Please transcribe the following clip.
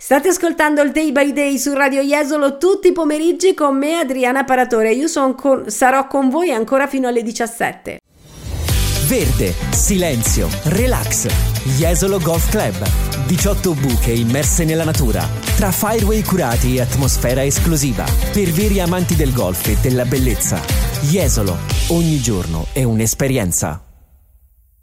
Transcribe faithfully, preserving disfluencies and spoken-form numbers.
State ascoltando il Day by Day su Radio Jesolo tutti i pomeriggi con me, Adriana Paratore. Io son con, sarò con voi ancora fino alle diciassette. Verde, silenzio, relax. Jesolo Golf Club. diciotto buche immerse nella natura, tra fireway curati e atmosfera esclusiva. Per veri amanti del golf e della bellezza. Jesolo, ogni giorno è un'esperienza.